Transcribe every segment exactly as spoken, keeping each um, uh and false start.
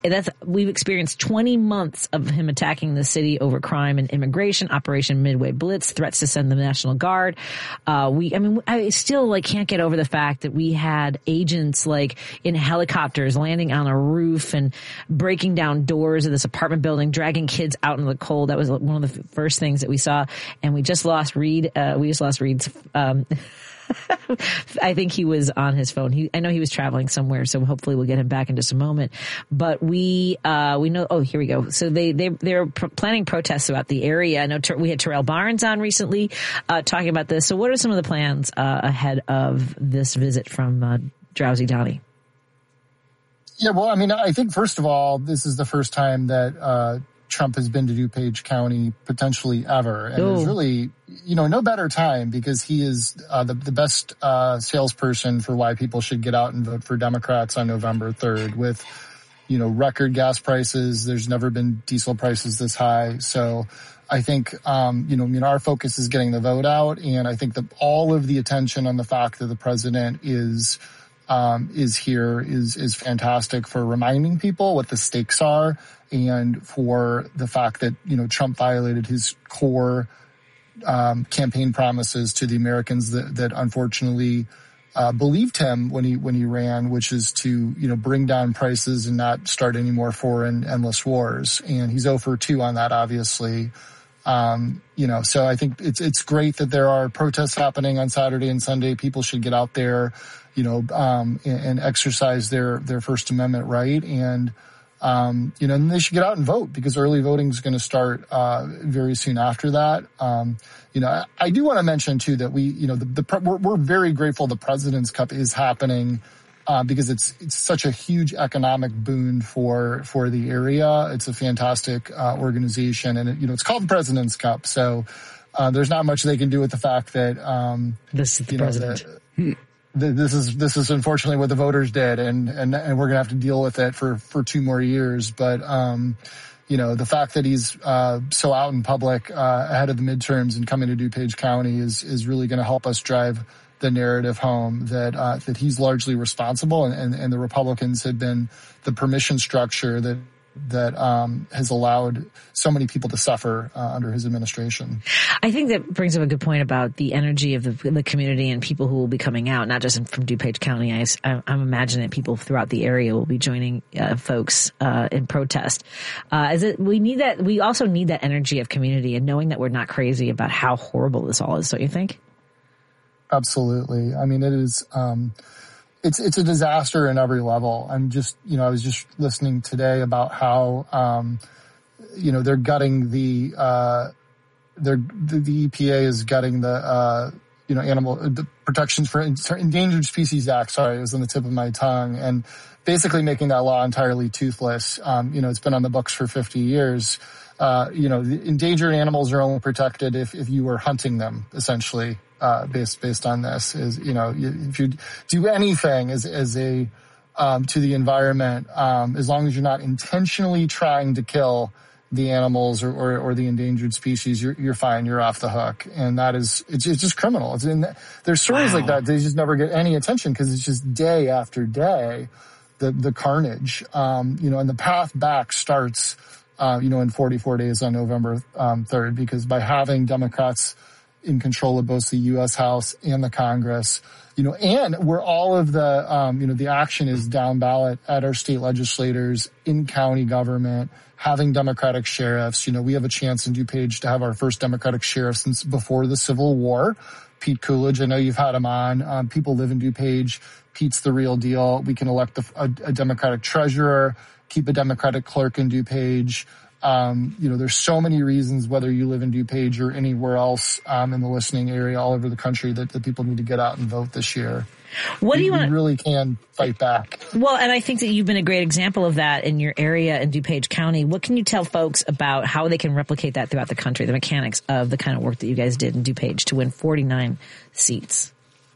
That's, we've experienced twenty months of him attacking the city over crime and immigration, Operation Midway Blitz, threats to send the National Guard. Uh, we, I mean, I still like can't get over the fact that we had agents like in helicopters landing on a roof and breaking down doors of this apartment building, dragging kids out in the cold. That was one of the first things that we saw. And we just lost Reed. Uh, we just lost Reed's, um, I think he was on his phone. He, I know he was traveling somewhere, so hopefully we'll get him back in just a moment. But we, uh, we know, oh, here we go. So they, they, they're pr- planning protests throughout the area. I know ter- we had Terrell Barnes on recently, uh, talking about this. So what are some of the plans, uh, ahead of this visit from, uh, Drowsy Donnie? Yeah, well, I mean, I think first of all, this is the first time that, uh, Trump has been to DuPage County potentially ever. And Ooh. There's really, you know, no better time because he is uh, the, the best uh, salesperson for why people should get out and vote for Democrats on November third with, you know, record gas prices. There's never been diesel prices this high. So I think, um, you know, I mean, our focus is getting the vote out. And I think that all of the attention on the fact that the president is Um, is here is, is fantastic for reminding people what the stakes are and for the fact that, you know, Trump violated his core, um, campaign promises to the Americans that, that unfortunately, uh, believed him when he, when he ran, which is to, you know, bring down prices and not start any more foreign endless wars. And he's oh for two on that, obviously. Um, you know, so I think it's, it's great that there are protests happening on Saturday and Sunday. People should get out there, you know, um, and, and exercise their, their First Amendment right. And, um, you know, and they should get out and vote because early voting is going to start, uh, very soon after that. Um, you know, I, I do want to mention too that we, you know, the, the, we're, we're very grateful the President's Cup is happening, uh, because it's, it's such a huge economic boon for, for the area. It's a fantastic, uh, organization and it, you know, it's called the President's Cup. So, uh, there's not much they can do with the fact that, um, this is the you know, president. The, This is this is unfortunately what the voters did, and and, and we're gonna have to deal with it for, for two more years. But um, you know, the fact that he's uh, so out in public uh, ahead of the midterms and coming to DuPage County is is really going to help us drive the narrative home that uh, that he's largely responsible, and, and, and the Republicans have been the permission structure that. that um has allowed so many people to suffer uh, under his administration. I think that brings up a good point about the energy of the, the community and people who will be coming out, not just from DuPage County. I, I'm imagining people throughout the area will be joining uh, folks uh, in protest. Uh, is it, we need that. We also need that energy of community and knowing that we're not crazy about how horrible this all is. Don't you think? Absolutely. I mean, it is. Um, It's it's a disaster in every level. I'm just, you know, I was just listening today about how, um, you know, they're gutting the, uh, they're, the, the E P A is gutting the, uh, you know, animal, the Protections for Endangered Species Act, sorry, it was on the tip of my tongue, and basically making that law entirely toothless. Um, you know, it's been on the books for fifty years. Uh, you know, the endangered animals are only protected if, if you were hunting them, essentially. Uh, based, based on this is, you know, if you do anything as, as a, um, to the environment, um, as long as you're not intentionally trying to kill the animals or, or, or the endangered species, you're, you're fine. You're off the hook. And that is, it's, it's just criminal. It's in, there's stories wow. like that. They just never get any attention because it's just day after day, the, the carnage. Um, you know, and the path back starts, uh, you know, in forty-four days on November, um, third, because by having Democrats in control of both the U S House and the Congress, you know, and where all of the, um, you know, the action is down ballot at our state legislators, in county government, having Democratic sheriffs. You know, we have a chance in DuPage to have our first Democratic sheriff since before the Civil War. Pete Coolidge, I know you've had him on. Um, people live in DuPage. Pete's the real deal. We can elect a, a, a Democratic treasurer, keep a Democratic clerk in DuPage. Um, you know, there's so many reasons, whether you live in DuPage or anywhere else um, in the listening area all over the country, that, that people need to get out and vote this year. What do you want? We really can fight back. Well, and I think that you've been a great example of that in your area in DuPage County. What can you tell folks about how they can replicate that throughout the country, the mechanics of the kind of work that you guys did in DuPage to win forty-nine seats?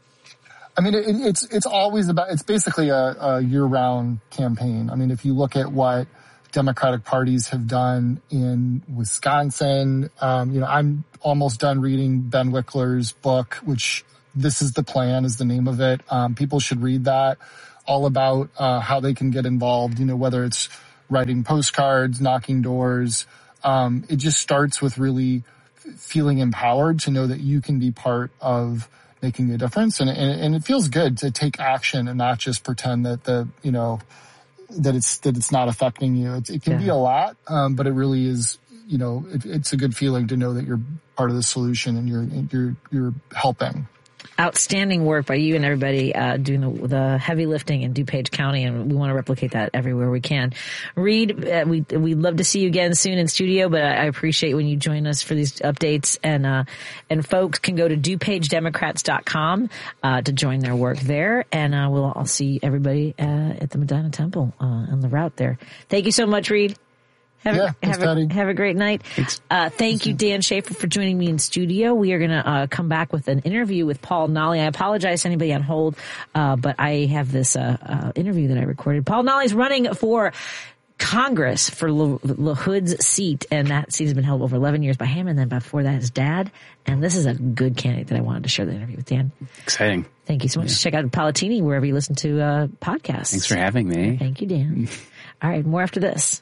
I mean, it, it's it's always about, it's basically a, a year-round campaign. I mean, if you look at what Democratic parties have done in Wisconsin. Um, you know, I'm almost done reading Ben Wickler's book, which This Is the Plan is the name of it. Um, people should read that, all about uh, how they can get involved, you know, whether it's writing postcards, knocking doors. Um, it just starts with really f- feeling empowered to know that you can be part of making a difference. And, and, and it feels good to take action and not just pretend that the, you know, that it's, that it's not affecting you. It's, it can yeah. be a lot, um, but it really is, you know, it, it's a good feeling to know that you're part of the solution and you're, you're, you're helping. Outstanding work by you and everybody uh, doing the, the heavy lifting in DuPage County, and we want to replicate that everywhere we can. Reed, uh, we, we'd love to see you again soon in studio, but I, I appreciate when you join us for these updates. And uh, and folks can go to DuPage Democrats dot com uh, to join their work there, and uh, we'll all see everybody uh, at the Medina Temple uh, on the route there. Thank you so much, Reed. Have, yeah, a, thanks, have, a, have a great night. Uh, thank you, Dan Schaefer, for joining me in studio. We are going to uh, come back with an interview with Paul Nally. I apologize to anybody on hold, uh, but I have this uh, uh, interview that I recorded. Paul Nally's running for Congress for LaHood's seat, and that seat has been held over eleven years by him, and then before that his dad. And this is a good candidate that I wanted to share the interview with. Dan. Exciting. Thank you so much. Yeah. Check out Palatini wherever you listen to uh, podcasts. Thanks for having me. Thank you, Dan. All right, more after this.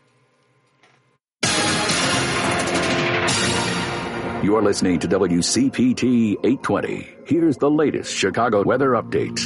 You're listening to W C P T eight twenty. Here's the latest Chicago weather update.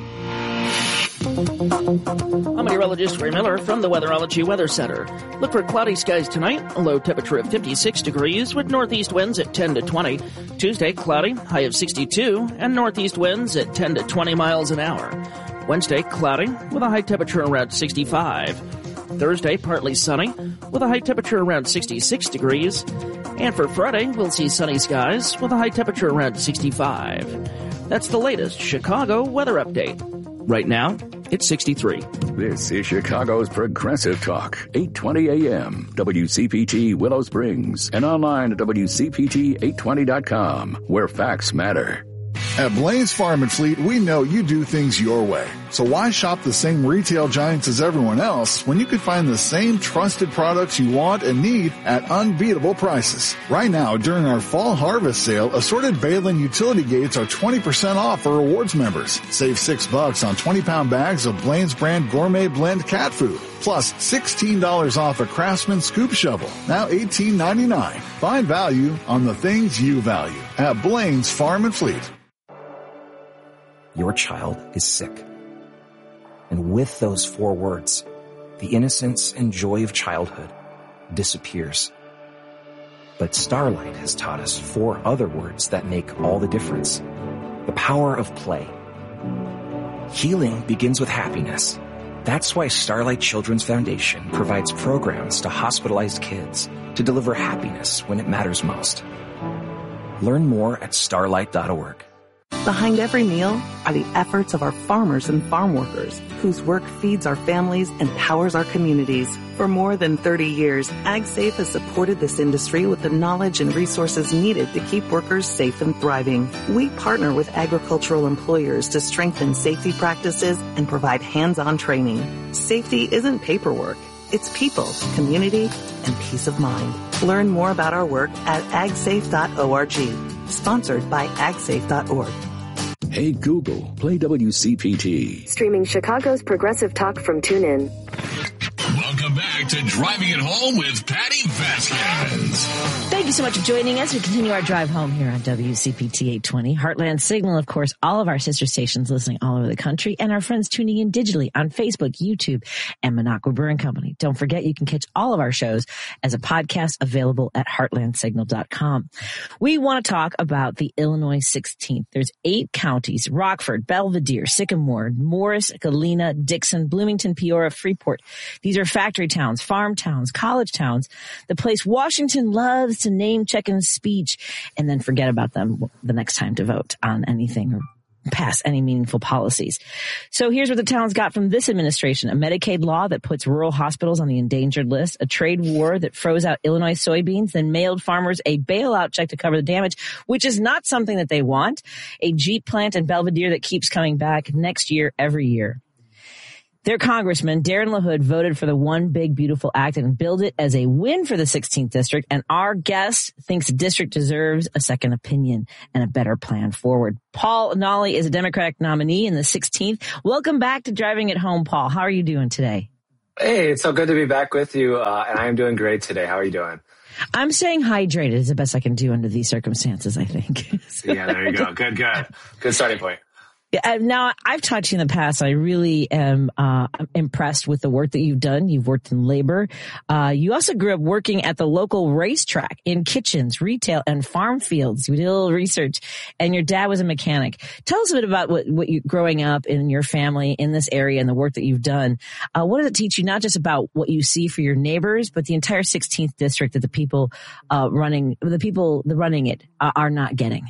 I'm meteorologist Ray Miller from the Weatherology Weather Center. Look for cloudy skies tonight, a low temperature of fifty-six degrees with northeast winds at ten to twenty. Tuesday, cloudy, high of sixty-two, and northeast winds at ten to twenty miles an hour. Wednesday, cloudy, with a high temperature around sixty-five. Thursday, partly sunny, with a high temperature around sixty-six degrees. And for Friday, we'll see sunny skies with a high temperature around sixty-five. That's the latest Chicago weather update. Right now, it's sixty-three. This is Chicago's Progressive Talk, eight twenty a m, W C P T Willow Springs, and online at W C P T eight twenty dot com, where facts matter. At Blaine's Farm and Fleet, we know you do things your way. So why shop the same retail giants as everyone else when you could find the same trusted products you want and need at unbeatable prices? Right now, during our fall harvest sale, assorted Balin utility gates are twenty percent off for rewards members. Save six bucks on twenty pound bags of Blaine's brand gourmet blend cat food. Plus sixteen dollars off a Craftsman scoop shovel. Now eighteen ninety-nine. Find value on the things you value at Blaine's Farm and Fleet. Your child is sick. And with those four words, the innocence and joy of childhood disappears. But Starlight has taught us four other words that make all the difference. The power of play. Healing begins with happiness. That's why Starlight Children's Foundation provides programs to hospitalized kids to deliver happiness when it matters most. Learn more at starlight dot org. Behind every meal are the efforts of our farmers and farm workers, whose work feeds our families and powers our communities. For more than thirty years, AgSafe has supported this industry with the knowledge and resources needed to keep workers safe and thriving. We partner with agricultural employers to strengthen safety practices and provide hands-on training. Safety isn't paperwork. It's people, community, and peace of mind. Learn more about our work at ag safe dot org. Sponsored by ag safe dot org. Hey Google, play W C P T. Streaming Chicago's Progressive Talk from TuneIn. Welcome back to Driving It Home with Patty Vasquez. Thank you so much for joining us. We continue our drive home here on W C P T eight twenty. Heartland Signal, of course, all of our sister stations listening all over the country, and our friends tuning in digitally on Facebook, YouTube, and Minocqua Brewing Company. Don't forget, you can catch all of our shows as a podcast available at heartland signal dot com. We want to talk about the Illinois sixteenth. There's eight counties: Rockford, Belvedere, Sycamore, Morris, Galena, Dixon, Bloomington, Peoria, Freeport. These are factory towns, farm towns, college towns, the place Washington loves to name, check, and speech, and then forget about them the next time to vote on anything or pass any meaningful policies. So here's what the towns got from this administration: a Medicaid law that puts rural hospitals on the endangered list, a trade war that froze out Illinois soybeans, then mailed farmers a bailout check to cover the damage, which is not something that they want, a Jeep plant in Belvedere that keeps coming back next year, every year. Their congressman, Darren LaHood, voted for the One Big Beautiful Act and billed it as a win for the sixteenth district. And our guest thinks the district deserves a second opinion and a better plan forward. Paul Nally is a Democratic nominee in the sixteenth. Welcome back to Driving It Home, Paul. How are you doing today? Hey, it's so good to be back with you, uh, and I am doing great today. How are you doing? I'm staying hydrated is the best I can do under these circumstances, I think. So, yeah, there you go. Good, good. Good starting point. Yeah, now, I've talked to you in the past. I really am uh, impressed with the work that you've done. You've worked in labor. Uh, you also grew up working at the local racetrack in kitchens, retail, and farm fields. You did a little research, and your dad was a mechanic. Tell us a bit about what, what you growing up in your family in this area and the work that you've done. Uh, what does it teach you, not just about what you see for your neighbors, but the entire sixteenth district that the people uh, running, the people the running it uh, are not getting?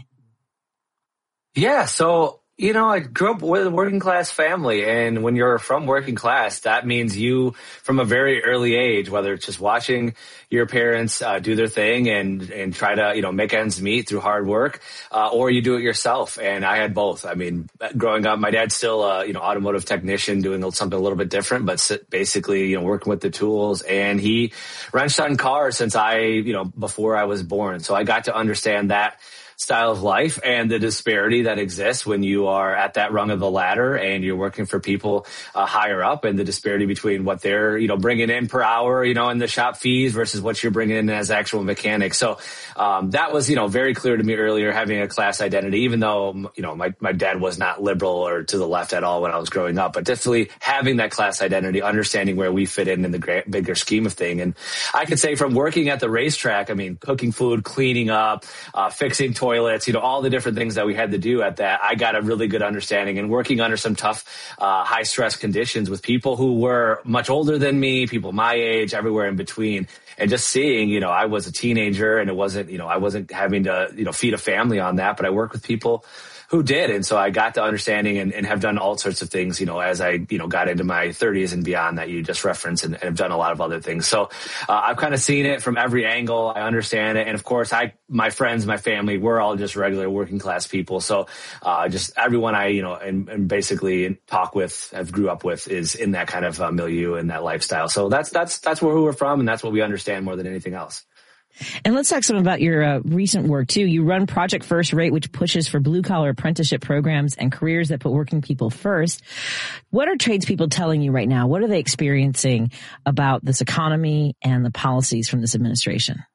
Yeah, so... You know, I grew up with a working class family, and when you're from working class, that means you, from a very early age, whether it's just watching your parents uh, do their thing and and try to, you know, make ends meet through hard work, uh, or you do it yourself. And I had both. I mean, growing up, my dad's still a, you know, automotive technician doing something a little bit different, but basically, you know, working with the tools. And he wrenched on cars since I, you know, before I was born. So I got to understand that style of life and the disparity that exists when you are at that rung of the ladder and you're working for people uh, higher up, and the disparity between what they're, you know, bringing in per hour, you know, in the shop fees versus what you're bringing in as actual mechanics. So um, that was, you know, very clear to me earlier, having a class identity, even though, you know, my, my dad was not liberal or to the left at all when I was growing up, but definitely having that class identity, understanding where we fit in in the great, bigger scheme of thing. And I could say from working at the racetrack, I mean, cooking food, cleaning up, uh, fixing toilets, toilets, you know, all the different things that we had to do at that, I got a really good understanding, and working under some tough, uh, high stress conditions with people who were much older than me, people my age, everywhere in between. And just seeing, you know, I was a teenager, and it wasn't, you know, I wasn't having to, you know, feed a family on that, but I worked with people who did. And so I got the understanding and, and have done all sorts of things, you know, as I, you know, got into my thirties and beyond that you just referenced, and, and have done a lot of other things. So uh, I've kind of seen it from every angle. I understand it. And of course, I, my friends, my family, we're all just regular working class people. So uh, just everyone I, you know, and, and basically talk with, have grew up with, is in that kind of uh, milieu and that lifestyle. So that's, that's, that's where we're from. And that's what we understand more than anything else. And let's talk some about your uh, recent work, too. You run Project First Rate, which pushes for blue-collar apprenticeship programs and careers that put working people first. What are tradespeople telling you right now? What are they experiencing about this economy and the policies from this administration?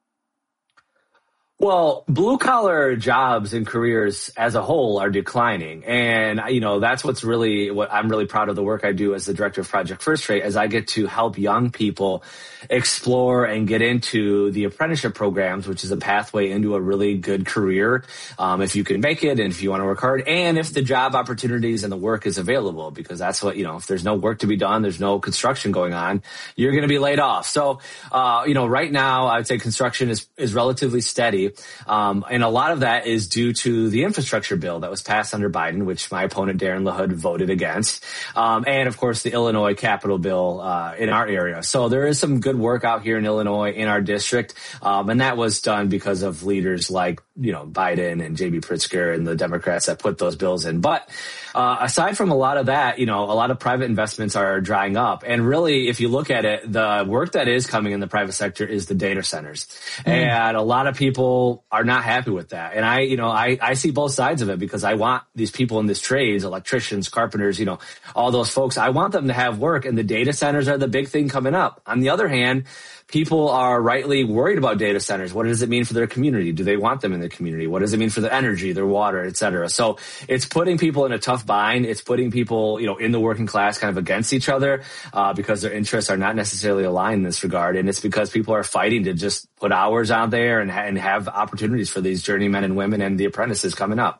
Well, blue-collar jobs and careers as a whole are declining. And, you know, that's what's really, what I'm really proud of the work I do as the director of Project First Rate, as I get to help young people explore and get into the apprenticeship programs, which is a pathway into a really good career, um, if you can make it and if you want to work hard, and if the job opportunities and the work is available, because that's what, you know, if there's no work to be done, there's no construction going on, you're going to be laid off. So, uh, you know, right now, I would say construction is, is relatively steady. Um, and a lot of that is due to the infrastructure bill that was passed under Biden, which my opponent, Darren LaHood, voted against. Um, and of course, the Illinois capital bill, uh, in our area. So there is some good work out here in Illinois in our district. Um, and that was done because of leaders like, you know, Biden and J B Pritzker and the Democrats that put those bills in. But, uh, aside from a lot of that, you know, a lot of private investments are drying up. And really, if you look at it, the work that is coming in the private sector is the data centers. Mm. And a lot of people are not happy with that. And I, you know, I, I see both sides of it, because I want these people in this trades, electricians, carpenters, you know, all those folks, I want them to have work, and the data centers are the big thing coming up. On the other hand, people are rightly worried about data centers. What does it mean for their community? Do they want them in the community? What does it mean for the energy, their water, et cetera? So it's putting people in a tough bind. It's putting people, you know, in the working class kind of against each other, uh, because their interests are not necessarily aligned in this regard. And it's because people are fighting to just put hours out there and, and have opportunities for these journeymen and women and the apprentices coming up.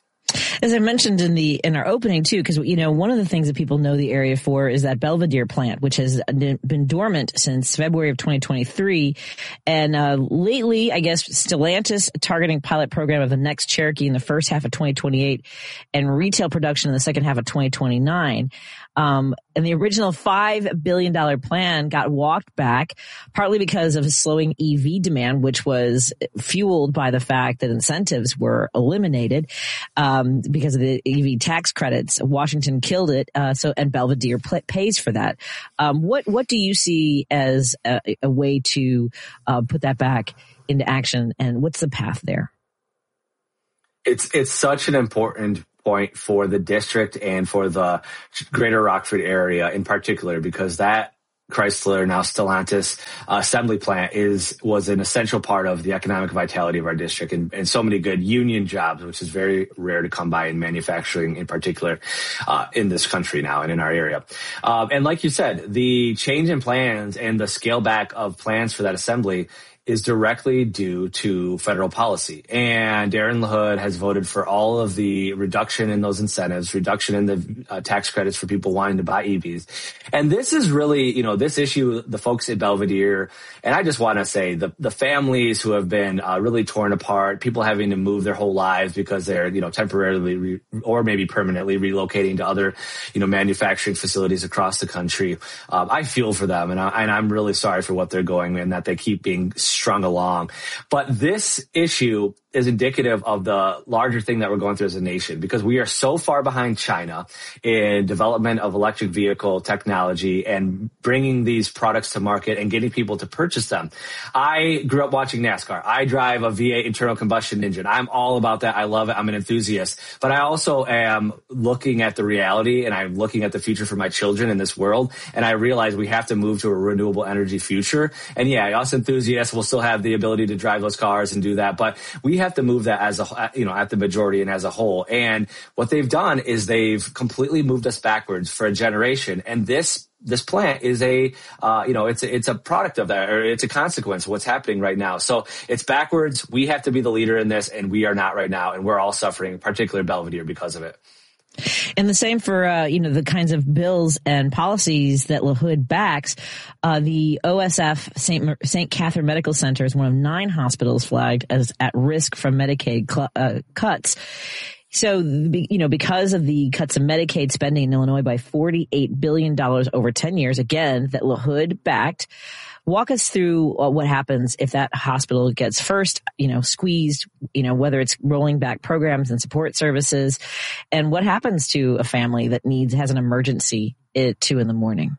As I mentioned in the in our opening, too, because, you know, one of the things that people know the area for is that Belvedere plant, which has been dormant since February of twenty twenty-three. And uh, lately, I guess, Stellantis targeting pilot program of the next Cherokee in the first half of twenty twenty-eight and retail production in the second half of twenty twenty-nine. Um, and the original five billion dollars plan got walked back, partly because of a slowing E V demand, which was fueled by the fact that incentives were eliminated, um, because of the E V tax credits. Washington killed it. Uh, so, and Belvedere pl- pays for that. Um, what, what do you see as a, a way to, uh, put that back into action, and what's the path there? It's, it's such an important point for the district and for the greater Rockford area in particular, because that Chrysler, now Stellantis uh, assembly plant is was an essential part of the economic vitality of our district, and, and so many good union jobs, which is very rare to come by in manufacturing in particular uh, in this country now and in our area. Um, and like you said, the change in plans and the scale back of plans for that assembly is directly due to federal policy. And Darren LaHood has voted for all of the reduction in those incentives, reduction in the uh, tax credits for people wanting to buy E Vs. And this is really, you know, this issue, the folks at Belvedere, and I just want to say the, the families who have been uh, really torn apart, people having to move their whole lives because they're, you know, temporarily re- or maybe permanently relocating to other, you know, manufacturing facilities across the country. Um, I feel for them, and, I, and I'm really sorry for what they're going and that they keep being strung along. But this issue is indicative of the larger thing that we're going through as a nation, because we are so far behind China in development of electric vehicle technology and bringing these products to market and getting people to purchase them. I grew up watching NASCAR. I drive a V eight internal combustion engine. I'm all about that. I love it. I'm an enthusiast. But I also am looking at the reality, and I'm looking at the future for my children in this world. And I realize we have to move to a renewable energy future. And yeah, us enthusiasts will still have the ability to drive those cars and do that. But we have have to move that as a, you know, at the majority and as a whole. And what they've done is they've completely moved us backwards for a generation. And this, this plant is a, uh, you know, it's a, it's a product of that, or it's a consequence of what's happening right now. So it's backwards. We have to be the leader in this, and we are not right now. And we're all suffering, particularly Belvedere, because of it. And the same for, uh, you know, the kinds of bills and policies that LaHood backs. Uh, the O S F Saint Saint Catherine Medical Center is one of nine hospitals flagged as at risk from Medicaid cl- uh, cuts. So, you know, because of the cuts of Medicaid spending in Illinois by forty-eight billion dollars over ten years, again, that LaHood backed. Walk us through uh, what happens if that hospital gets first, you know, squeezed, you know, whether it's rolling back programs and support services, and what happens to a family that needs, has an emergency at two in the morning.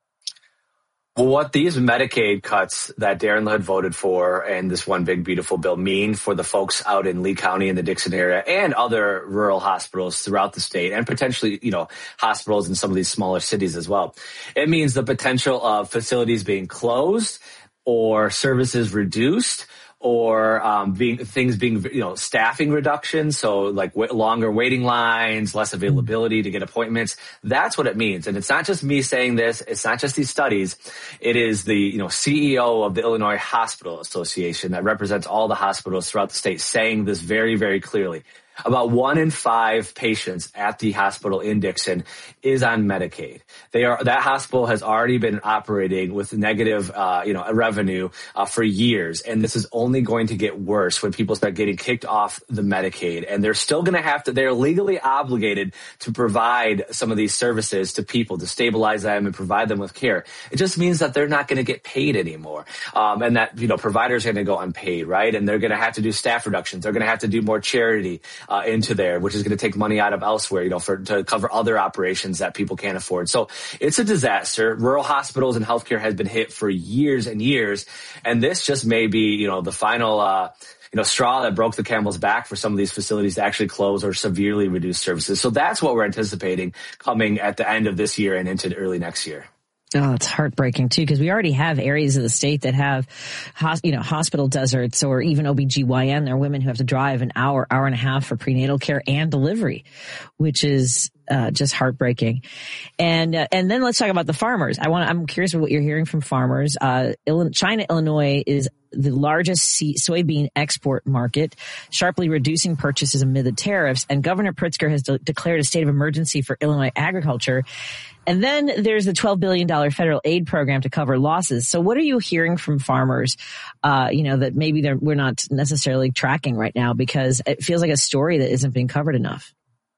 Well, what these Medicaid cuts that Darren LaHood voted for and this one big beautiful bill mean for the folks out in Lee County in the Dixon area and other rural hospitals throughout the state, and potentially, you know, hospitals in some of these smaller cities as well. It means the potential of facilities being closed or services reduced, or um, being things being, you know, staffing reductions, so like w- longer waiting lines, less availability to get appointments. That's what it means. And it's not just me saying this. It's not just these studies. It is the, you know, C E O of the Illinois Hospital Association that represents all the hospitals throughout the state saying this very, very clearly. About one in five patients at the hospital in Dixon is on Medicaid. They are, that hospital has already been operating with negative, uh, you know, revenue, uh, for years. And this is only going to get worse when people start getting kicked off the Medicaid. And they're still going to have to, they're legally obligated to provide some of these services to people to stabilize them and provide them with care. It just means that they're not going to get paid anymore. Um, and that, you know, providers are going to go unpaid, right? And they're going to have to do staff reductions. They're going to have to do more charity. Uh, into there, which is going to take money out of elsewhere, you know, for to cover other operations that people can't afford. So it's a disaster. Rural hospitals and healthcare has been hit for years and years, and this just may be, you know, the final, uh, you know, straw that broke the camel's back for some of these facilities to actually close or severely reduce services. So that's what we're anticipating coming at the end of this year and into early next year. Oh, it's heartbreaking too, because we already have areas of the state that have, you know, hospital deserts or even O B G Y N. There are women who have to drive an hour, hour and a half for prenatal care and delivery, which is uh, just heartbreaking. And uh, and then let's talk about the farmers. I want. I'm curious what you're hearing from farmers. Uh, China, Illinois is the largest soybean export market, sharply reducing purchases amid the tariffs. And Governor Pritzker has de- declared a state of emergency for Illinois agriculture. And then there's the twelve billion dollars federal aid program to cover losses. So what are you hearing from farmers, uh, you know, that maybe they're, we're not necessarily tracking right now, because it feels like a story that isn't being covered enough?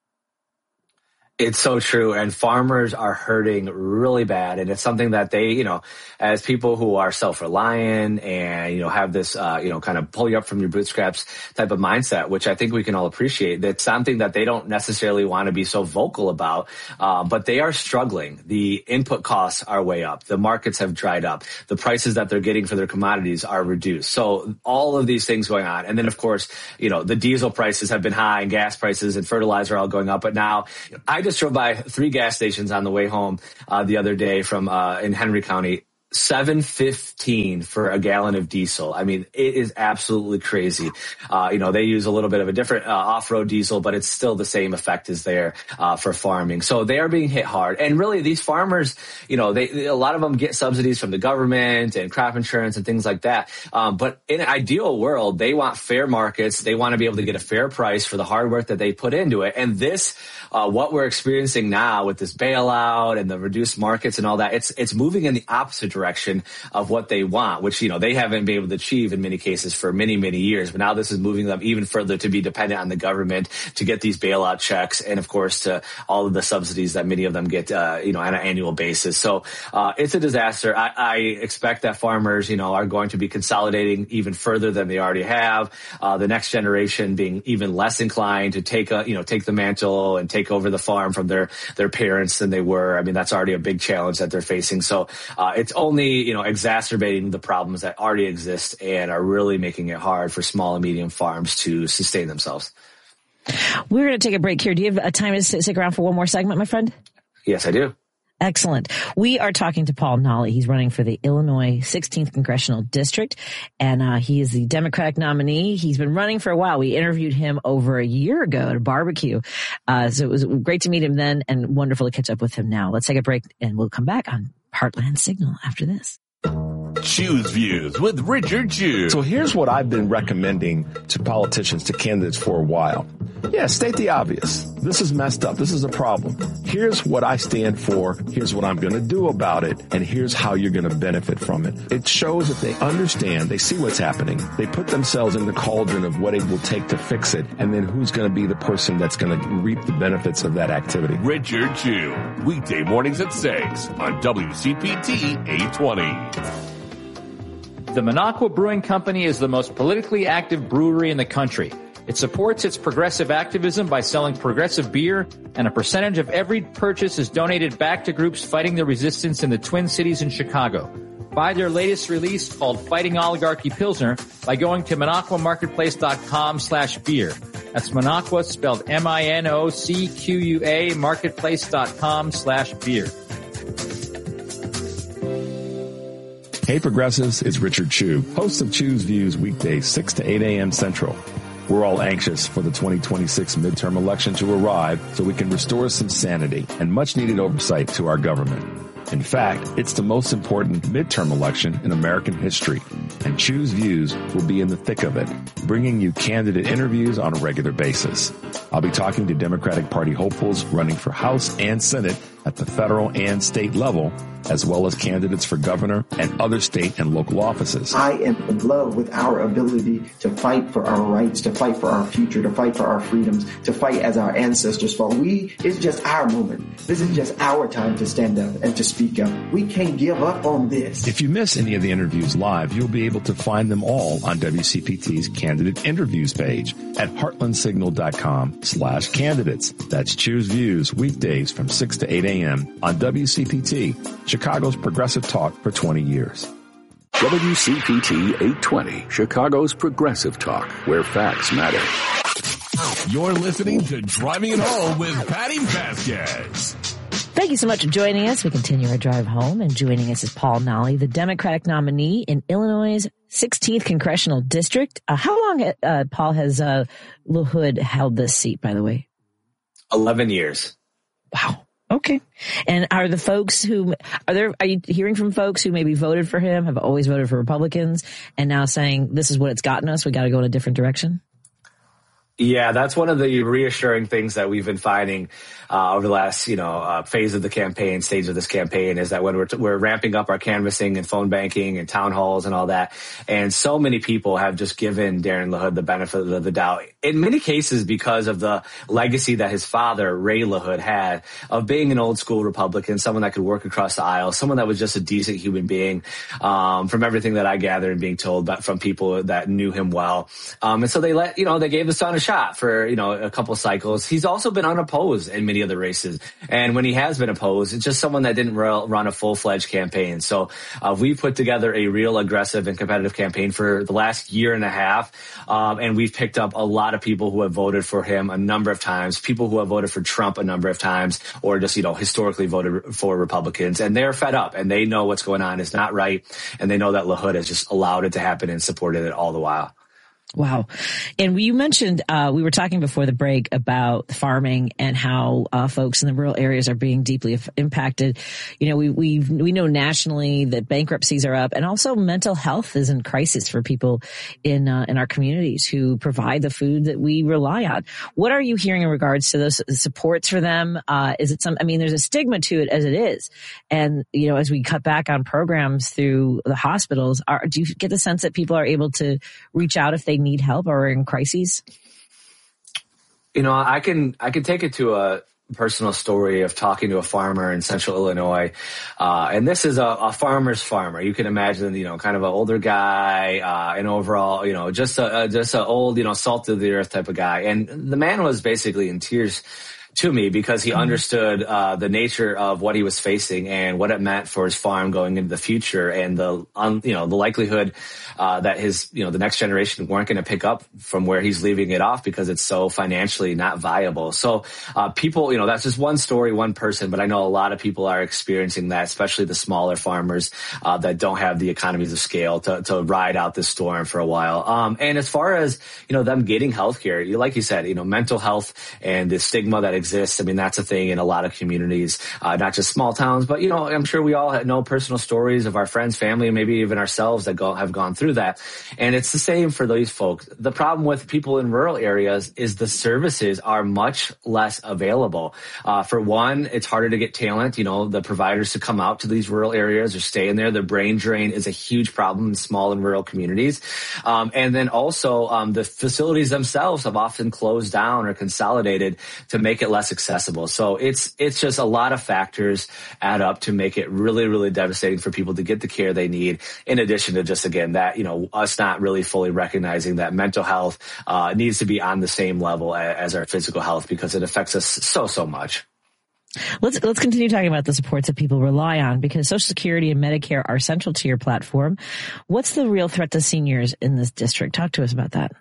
It's so true. And farmers are hurting really bad. And it's something that they, you know, as people who are self-reliant and, you know, have this, uh, you know, kind of pull you up from your bootstraps type of mindset, which I think we can all appreciate. That's something that they don't necessarily want to be so vocal about. Uh, but they are struggling. The input costs are way up. The markets have dried up. The prices that they're getting for their commodities are reduced. So all of these things going on. And then, of course, you know, the diesel prices have been high and gas prices and fertilizer are all going up. But now I just drove by three gas stations on the way home uh, the other day from uh, in Henry County. seven fifteen for a gallon of diesel. I mean, it is absolutely crazy. Uh, you know, they use a little bit of a different uh, off-road diesel, but it's still the same effect as there uh, for farming. So they are being hit hard. And really, these farmers, you know, they a lot of them get subsidies from the government and crop insurance and things like that. Um, but in an ideal world, they want fair markets. They want to be able to get a fair price for the hard work that they put into it. And this, uh, what we're experiencing now with this bailout and the reduced markets and all that, it's it's moving in the opposite direction. direction of what they want, which, you know, they haven't been able to achieve in many cases for many, many years. But now this is moving them even further to be dependent on the government to get these bailout checks and, of course, to all of the subsidies that many of them get, uh, you know, on an annual basis. So uh, it's a disaster. I, I expect that farmers, you know, are going to be consolidating even further than they already have. Uh, the next generation being even less inclined to take a, you know, take the mantle and take over the farm from their, their parents than they were. I mean, that's already a big challenge that they're facing. So uh, it's only Only, you know, exacerbating the problems that already exist and are really making it hard for small and medium farms to sustain themselves. We're going to take a break here. Do you have a time to stick around for one more segment, my friend? Yes, I do. Excellent. We are talking to Paul Nally. He's running for the Illinois sixteenth Congressional District, and uh, he is the Democratic nominee. He's been running for a while. We interviewed him over a year ago at a barbecue. Uh, so it was great to meet him then and wonderful to catch up with him now. Let's take a break, and we'll come back on Heartland Signal after this. Choose Views with Richard Chew. So here's what I've been recommending to politicians, to candidates for a while. Yeah, state the obvious. This is messed up. This is a problem. Here's what I stand for. Here's what I'm going to do about it. And here's how you're going to benefit from it. It shows that they understand. They see what's happening. They put themselves in the cauldron of what it will take to fix it. And then who's going to be the person that's going to reap the benefits of that activity. Richard Chew. Weekday mornings at six on W C P T eight twenty. The Minocqua Brewing Company is the most politically active brewery in the country. It supports its progressive activism by selling progressive beer, and a percentage of every purchase is donated back to groups fighting the resistance in the Twin Cities and Chicago. Buy their latest release called Fighting Oligarchy Pilsner by going to minocquamarketplace.com slash beer. That's Minocqua spelled M I N O C Q U A marketplace.com slash beer. Hey Progressives, it's Richard Chew, host of Chew's Views weekdays six to eight a.m. Central. We're all anxious for the twenty twenty-six midterm election to arrive so we can restore some sanity and much needed oversight to our government. In fact, it's the most important midterm election in American history, and Chew's Views will be in the thick of it, bringing you candidate interviews on a regular basis. I'll be talking to Democratic Party hopefuls running for House and Senate at the federal and state level, as well as candidates for governor and other state and local offices. I am in love with our ability to fight for our rights, to fight for our future, to fight for our freedoms, to fight as our ancestors fought. We, it's just our moment. This is just our time to stand up and to speak up. We can't give up on this. If you miss any of the interviews live, you'll be able to find them all on W C P T's candidate interviews page at heartlandsignal.com slash candidates. That's Choose Views weekdays from six to eight a.m. on W C P T, Chicago's progressive talk for twenty years. W C P T eight twenty, Chicago's progressive talk, where facts matter. You're listening to Driving It Home with Patty Vasquez. Thank you so much for joining us. We continue our drive home, and joining us is Paul Nally, the Democratic nominee in Illinois' sixteenth Congressional District. Uh, how long, uh, Paul, has uh, LaHood held this seat, by the way? eleven years. Wow. Okay. And are the folks who, are there, are you hearing from folks who maybe voted for him, have always voted for Republicans, and now saying this is what it's gotten us, we got to go in a different direction? Yeah, that's one of the reassuring things that we've been finding uh, over the last, you know, uh, phase of the campaign, stage of this campaign, is that when we're t- we're ramping up our canvassing and phone banking and town halls and all that, and so many people have just given Darren LaHood the benefit of the doubt, in many cases because of the legacy that his father, Ray LaHood, had of being an old school Republican, someone that could work across the aisle, someone that was just a decent human being, um, from everything that I gathered and being told but from people that knew him well. Um, and so they let, you know, they gave the son a shot for, you know, a couple cycles. He's also been unopposed in many of the races. And when he has been opposed, it's just someone that didn't run a full-fledged campaign. So uh, we put together a real aggressive and competitive campaign for the last year and a half. Um, and we've picked up a lot of people who have voted for him a number of times, people who have voted for Trump a number of times, or just, you know, historically voted for Republicans. And they're fed up and they know what's going on is not right. And they know that LaHood has just allowed it to happen and supported it all the while. Wow. And you mentioned, uh, we were talking before the break about farming and how, uh, folks in the rural areas are being deeply impacted. You know, we, we, we know nationally that bankruptcies are up and also mental health is in crisis for people in, uh, in our communities who provide the food that we rely on. What are you hearing in regards to those supports for them? Uh, is it some, I mean, there's a stigma to it as it is. And, you know, as we cut back on programs through the hospitals, are, do you get the sense that people are able to reach out if they need help or in crises? You know, I can I can take it to a personal story of talking to a farmer in central Illinois. Uh, and this is a, a farmer's farmer. You can imagine, you know, kind of an older guy, uh, and overall, you know, just a, just an old, you know, salt of the earth type of guy. And the man was basically in tears to me because he understood uh the nature of what he was facing and what it meant for his farm going into the future and the um, you know the likelihood uh that his you know the next generation weren't going to pick up from where he's leaving it off because it's so financially not viable. So uh people, you know, that's just one story, one person, but I know a lot of people are experiencing that, especially the smaller farmers uh that don't have the economies of scale to to ride out this storm for a while. Um and as far as, you know, them getting healthcare, you like you said, you know, mental health and the stigma that exists exists. I mean, that's a thing in a lot of communities, uh, not just small towns, but, you know, I'm sure we all know personal stories of our friends, family, and maybe even ourselves that go, have gone through that. And it's the same for these folks. The problem with people in rural areas is the services are much less available. Uh, for one, it's harder to get talent, you know, the providers to come out to these rural areas or stay in there. The brain drain is a huge problem in small and rural communities. Um, and then also, um, the facilities themselves have often closed down or consolidated to make it less accessible. So it's, it's just a lot of factors add up to make it really, really devastating for people to get the care they need. In addition to just, again, that, you know, us not really fully recognizing that mental health, uh, needs to be on the same level as, as our physical health because it affects us so, so much. Let's let's continue talking about the supports that people rely on because Social Security and Medicare are central to your platform. What's the real threat to seniors in this district? Talk to us about that.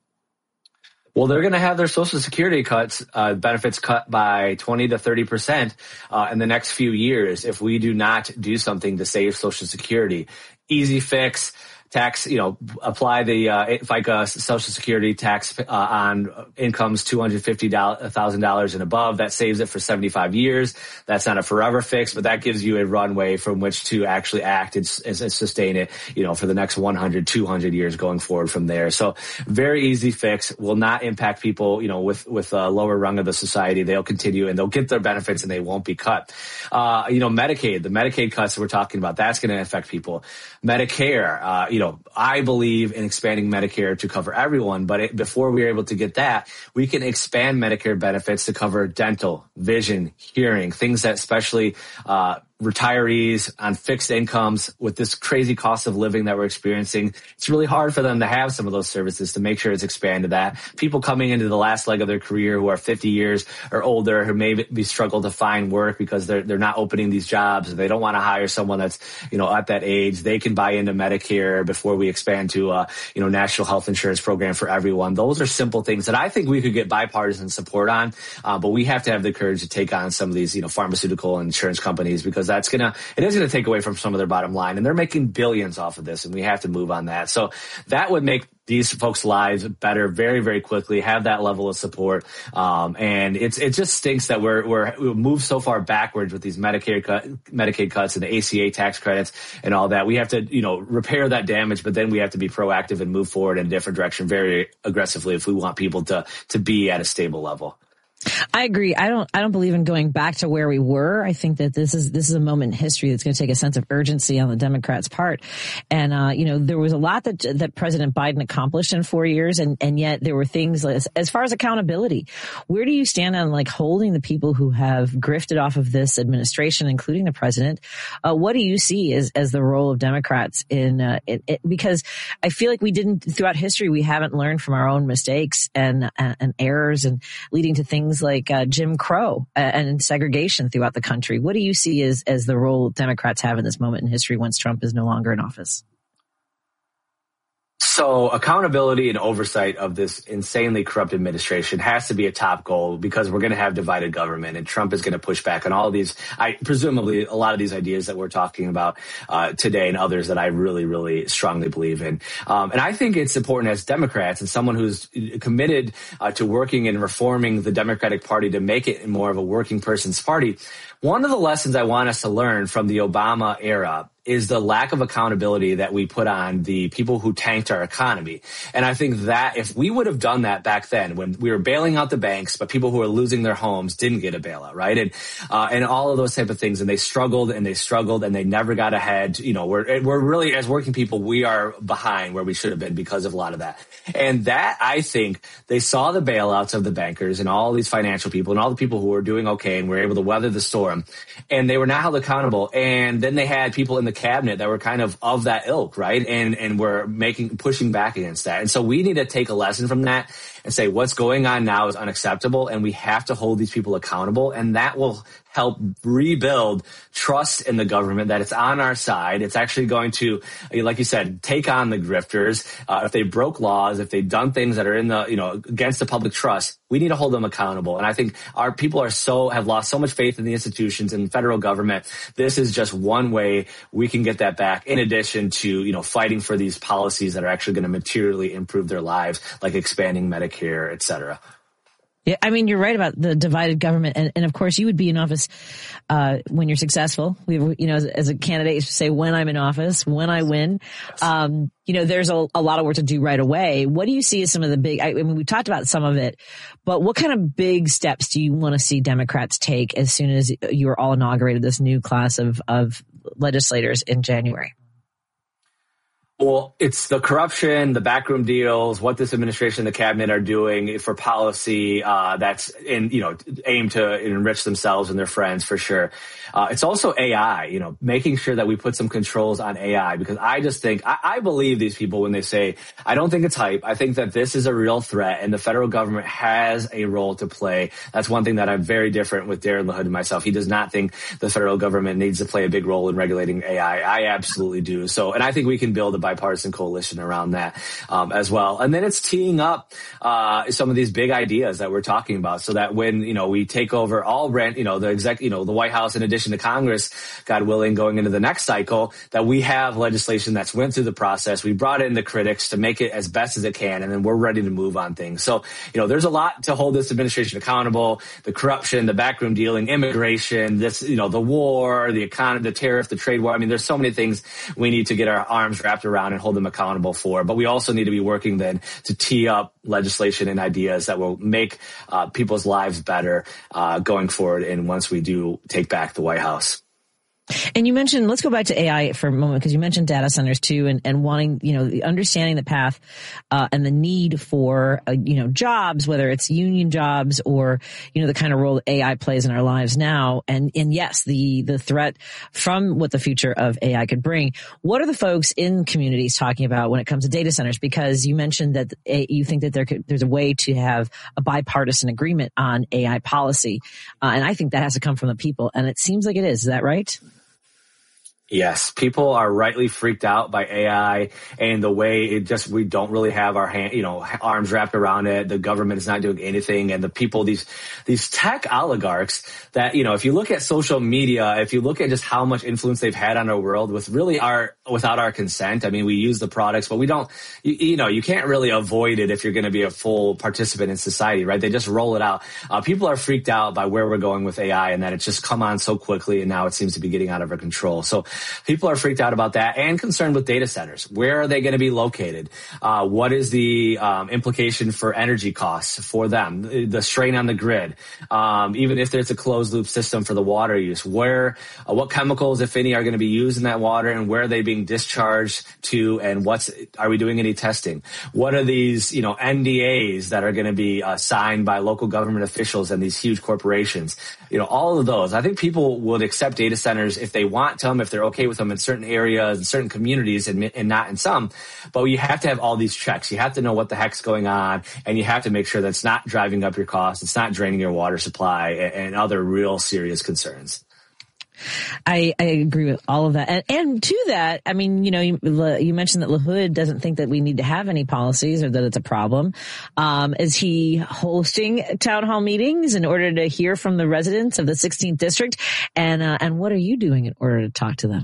Well, they're going to have their Social Security cuts, uh, benefits cut by twenty to thirty percent uh, in the next few years if we do not do something to save Social Security. Easy fix. Tax, you know, apply the uh, FICA Social Security tax uh, on incomes two hundred fifty thousand dollars and above. That saves it for seventy-five years. That's not a forever fix, but that gives you a runway from which to actually act and, and sustain it, you know, for the next one hundred, two hundred years going forward from there. So very easy fix, will not impact people, you know, with, with a lower rung of the society. They'll continue and they'll get their benefits and they won't be cut. Uh, you know, Medicaid, the Medicaid cuts that we're talking about, that's going to affect people. Medicare, uh, you know, I believe in expanding Medicare to cover everyone, but it, before we are able to get that, we can expand Medicare benefits to cover dental, vision, hearing, things that especially uh retirees on fixed incomes with this crazy cost of living that we're experiencing. It's really hard for them to have some of those services to make sure it's expanded that. People coming into the last leg of their career who are fifty years or older who may be struggle to find work because they're, they're not opening these jobs. They don't want to hire someone that's, you know, at that age. They can buy into Medicare before we expand to a, you know, national health insurance program for everyone. Those are simple things that I think we could get bipartisan support on. Uh, but we have to have the courage to take on some of these, you know, pharmaceutical and insurance companies because that's going to, it is going to take away from some of their bottom line and they're making billions off of this and we have to move on that. So that would make these folks' lives better very, very quickly, have that level of support. Um, and it's, it just stinks that we're, we're, we've moved so far backwards with these Medicare cut, Medicaid cuts and the A C A tax credits and all that. We have to, you know, repair that damage, but then we have to be proactive and move forward in a different direction very aggressively if we want people to, to be at a stable level. I agree. I don't, I don't believe in going back to where we were. I think that this is, this is a moment in history that's going to take a sense of urgency on the Democrats' part. And, uh, you know, there was a lot that, that President Biden accomplished in four years. And, and yet there were things as, as far as accountability. Where do you stand on like holding the people who have grifted off of this administration, including the president? Uh, what do you see as, as the role of Democrats in, uh, it, it, because I feel like we didn't, throughout history, we haven't learned from our own mistakes and, uh, and errors and leading to things like uh, Jim Crow and segregation throughout the country. What do you see as, as the role Democrats have in this moment in history once Trump is no longer in office? So accountability and oversight of this insanely corrupt administration has to be a top goal because we're going to have divided government and Trump is going to push back on all of these, I presumably a lot of these ideas that we're talking about uh, today and others that I really, really strongly believe in. Um, and I think it's important as Democrats and someone who's committed uh, to working and reforming the Democratic Party to make it more of a working person's party. One of the lessons I want us to learn from the Obama era is the lack of accountability that we put on the people who tanked our economy. And I think that if we would have done that back then when we were bailing out the banks, but people who were losing their homes didn't get a bailout, right? And, uh, and all of those type of things. And they struggled and they struggled and they never got ahead. You know, we're, we're really, as working people, we are behind where we should have been because of a lot of that. And that, I think, they saw the bailouts of the bankers and all these financial people and all the people who were doing okay and were able to weather the storm. And they were not held accountable. And then they had people in the cabinet that were kind of of that ilk, right? And and were making pushing back against that. And so we need to take a lesson from that and say what's going on now is unacceptable and we have to hold these people accountable. And that will help rebuild trust in the government that it's on our side. It's actually going to, like you said, take on the grifters. Uh, if they broke laws, if they've done things that are in the, you know, against the public trust, we need to hold them accountable. And I think our people are so, have lost so much faith in the institutions and federal government. This is just one way we can get that back in addition to, you know, fighting for these policies that are actually going to materially improve their lives, like expanding Medicare, et cetera. Yeah, I mean, you're right about the divided government. And, and of course, you would be in office uh when you're successful. We, you know, as, as a candidate, you say, when I'm in office, when I win. Um, you know, there's a, a lot of work to do right away. What do you see as some of the big, I, I mean, we talked about some of it, but what kind of big steps do you want to see Democrats take as soon as you're all inaugurated this new class of, of legislators in January? Well, it's the corruption, the backroom deals, what this administration and the cabinet are doing for policy uh that's in, you know, aimed to enrich themselves and their friends for sure. Uh it's also A I, you know, making sure that we put some controls on A I because I just think, I, I believe these people when they say, I don't think it's hype. I think that this is a real threat and the federal government has a role to play. That's one thing that I'm very different with Darren LaHood and myself. He does not think the federal government needs to play a big role in regulating A I. I absolutely do. So, and I think we can build a bipartisan coalition around that um, as well. And then it's teeing up uh, some of these big ideas that we're talking about so that when, you know, we take over all rent, you know, the exec, you know, the White House in addition to Congress, God willing, going into the next cycle, that we have legislation that's went through the process. We brought in the critics to make it as best as it can. And then we're ready to move on things. So, you know, there's a lot to hold this administration accountable, the corruption, the backroom dealing, immigration, this, you know, the war, the economy, the tariff, the trade war. I mean, there's so many things we need to get our arms wrapped around and hold them accountable for. But we also need to be working then to tee up legislation and ideas that will make uh, people's lives better uh, going forward. And once we do take back the White House. And you mentioned, let's go back to A I for a moment, because you mentioned data centers too, and, and wanting, you know, understanding the path, uh, and the need for, uh, you know, jobs, whether it's union jobs or, you know, the kind of role that A I plays in our lives now. And, and yes, the, the threat from what the future of A I could bring. What are the folks in communities talking about when it comes to data centers? Because you mentioned that a, you think that there could, there's a way to have a bipartisan agreement on A I policy. Uh, and I think that has to come from the people. And it seems like it is. Is that right? Yes, people are rightly freaked out by A I and the way it just, we don't really have our hand, you know, arms wrapped around it. The government is not doing anything. And the people, these, these tech oligarchs that, you know, if you look at social media, if you look at just how much influence they've had on our world with really our, without our consent. I mean, we use the products, but we don't, you, you know, you can't really avoid it if you're going to be a full participant in society, right? They just roll it out. Uh, people are freaked out by where we're going with A I and that it's just come on so quickly. And now it seems to be getting out of our control. So people are freaked out about that and concerned with data centers. Where are they going to be located? Uh, what is the um, implication for energy costs for them? The strain on the grid, um, even if there's a closed loop system for the water use. Where, uh, what chemicals, if any, are going to be used in that water, and where are they being discharged to? And what's are we doing any testing? What are these, you know, N D As that are going to be uh, signed by local government officials and these huge corporations? You know, all of those. I think people would accept data centers if they want them, if they're okay with them in certain areas, in certain communities, and, and not in some. But you have to have all these checks. You have to know what the heck's going on, and you have to make sure that it's not driving up your costs, it's not draining your water supply, and, and other real serious concerns. I, I agree with all of that. And, and to that, I mean, you know, you, you mentioned that LaHood doesn't think that we need to have any policies or that it's a problem. Um, is he hosting town hall meetings in order to hear from the residents of the sixteenth district? And, uh, and what are you doing in order to talk to them?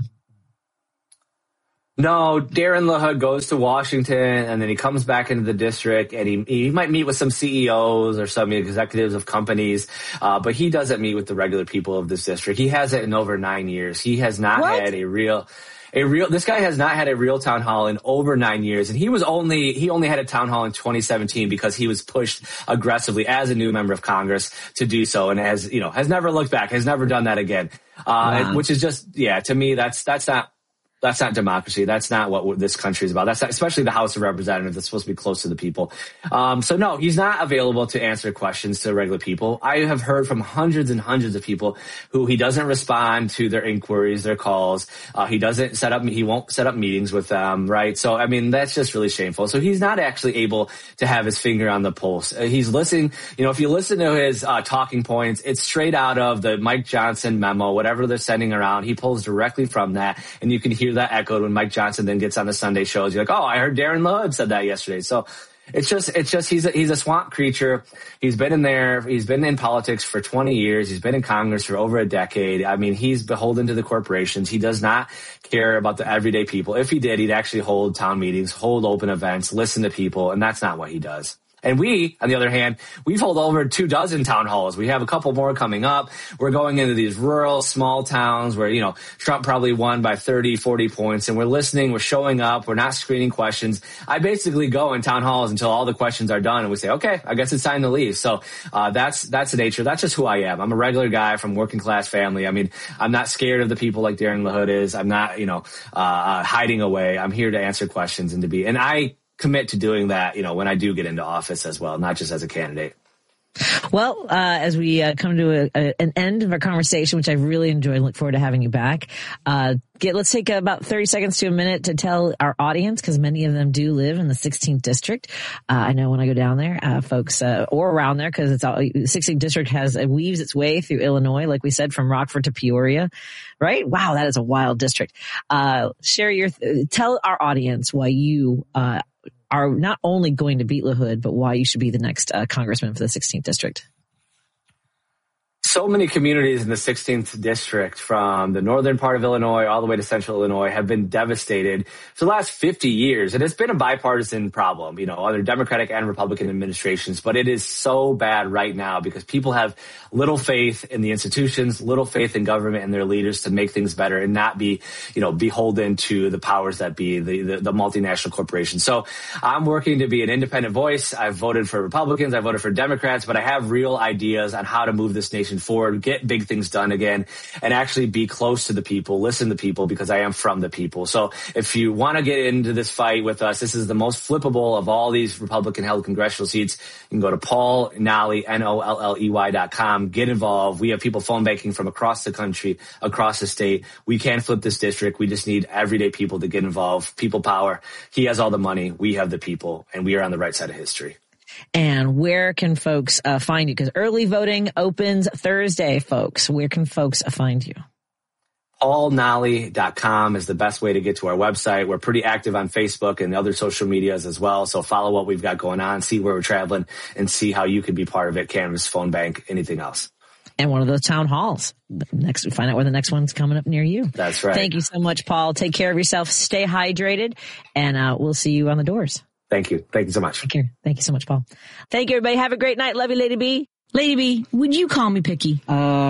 No, Darren LaHood goes to Washington, and then he comes back into the district, and he he might meet with some C E Os or some executives of companies, uh, but he doesn't meet with the regular people of this district. He hasn't in over nine years. He has not what? had a real... A real, this guy has not had a real town hall in over nine years. And he was only, he only had a town hall in twenty seventeen because he was pushed aggressively as a new member of Congress to do so. And has, you know, has never looked back, has never done that again. Uh, wow. Which is just, yeah, to me, that's, that's not, That's not democracy. That's not what this country is about. That's not, especially the House of Representatives. That's supposed to be close to the people. Um, so no, he's not available to answer questions to regular people. I have heard from hundreds and hundreds of people who he doesn't respond to their inquiries, their calls. Uh, he doesn't set up, he won't set up meetings with them, right? So, I mean, that's just really shameful. So he's not actually able to have his finger on the pulse. Uh, he's listening, you know, if you listen to his uh, talking points, it's straight out of the Mike Johnson memo, whatever they're sending around. He pulls directly from that, and you can hear that echoed when Mike Johnson then gets on the Sunday shows. You're like, oh, I heard Darren LaHood said that yesterday. So it's just, it's just, he's a, he's a swamp creature. He's been in there. He's been in politics for twenty years. He's been in Congress for over a decade. I mean, he's beholden to the corporations. He does not care about the everyday people. If he did, he'd actually hold town meetings, hold open events, listen to people. And that's not what he does. And we, on the other hand, we've held over two dozen town halls. We have a couple more coming up. We're going into these rural, small towns where, you know, Trump probably won by thirty, forty points, and we're listening, we're showing up, we're not screening questions. I basically go in town halls until all the questions are done, and we say, okay, I guess it's time to leave. So uh that's that's the nature. That's just who I am. I'm a regular guy from working class family. I mean, I'm not scared of the people like Darren LaHood is. I'm not, you know, uh, uh hiding away. I'm here to answer questions and to be, and I commit to doing that, you know, when I do get into office as well, not just as a candidate. Well, uh, as we uh, come to a, a, an end of our conversation, which I really enjoyed, look forward to having you back. Uh, get, let's take about thirty seconds to a minute to tell our audience, because many of them do live in the sixteenth district. Uh, I know when I go down there, uh, folks, uh, or around there, because it's all, the sixteenth district has, it weaves its way through Illinois, like we said, from Rockford to Peoria, right? Wow, that is a wild district. Uh, share your, tell our audience why you, uh, are not only going to beat LaHood, but why you should be the next uh, congressman for the sixteenth district. So many communities in the sixteenth district, from the northern part of Illinois all the way to central Illinois, have been devastated for the last fifty years. And it's been a bipartisan problem, you know, under Democratic and Republican administrations. But it is so bad right now because people have little faith in the institutions, little faith in government and their leaders to make things better and not be, you know, beholden to the powers that be, the, the, the multinational corporations. So I'm working to be an independent voice. I've voted for Republicans. I voted for Democrats, but I have real ideas on how to move this nation forward, get big things done again, and actually be close to the people, listen to people, because I am from the people. So if you want to get into this fight with us, this is the most flippable of all these Republican-held congressional seats. You can go to Paul Nolley, N O L L E Y dot com, get involved. We have people phone banking from across the country, across the state. We can flip this district. We just need everyday people to get involved. People power. He has all the money. We have the people, and we are on the right side of history. And where can folks uh, find you? Because early voting opens Thursday, folks. Where can folks find you? Paul Nolley dot com is the best way to get to our website. We're pretty active on Facebook and other social medias as well. So follow what we've got going on, see where we're traveling, and see how you could be part of it. Canvas, phone bank, anything else. And one of those town halls. Next, find out where the next one's coming up near you. That's right. Thank you so much, Paul. Take care of yourself. Stay hydrated, and uh, we'll see you on the doors. Thank you. Thank you so much. Take care. Thank you so much, Paul. Thank you, everybody. Have a great night. Love you, Lady B. Lady B, would you call me picky? Uh,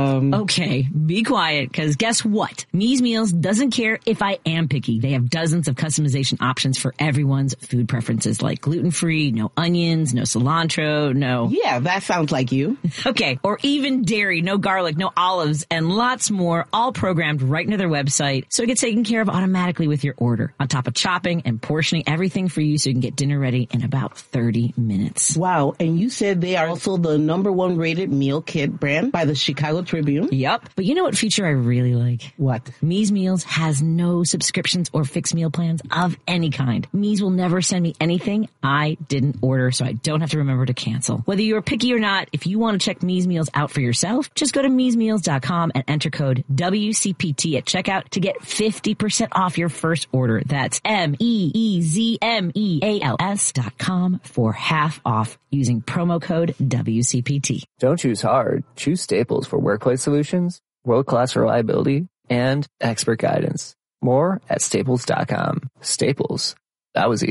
Um, okay, be quiet, because guess what? Me's Meals doesn't care if I am picky. They have dozens of customization options for everyone's food preferences, like gluten-free, no onions, no cilantro, no... Yeah, that sounds like you. Okay, or even dairy, no garlic, no olives, and lots more, all programmed right into their website, so it gets taken care of automatically with your order, on top of chopping and portioning everything for you so you can get dinner ready in about thirty minutes. Wow, and you said they are also the number one rated meal kit brand by the Chicago Tribune? Yep. But you know what feature I really like? What? Me's Meals has no subscriptions or fixed meal plans of any kind. Me's will never send me anything I didn't order, so I don't have to remember to cancel. Whether you're picky or not, if you want to check Me's Meals out for yourself, just go to me's meals dot com and enter code W C P T at checkout to get fifty percent off your first order. That's M E E Z M E A L S dot com for half off using promo code W C P T. Don't choose hard. Choose Staples for workplace solutions, world-class reliability, and expert guidance. More at staples dot com. Staples. That was easy.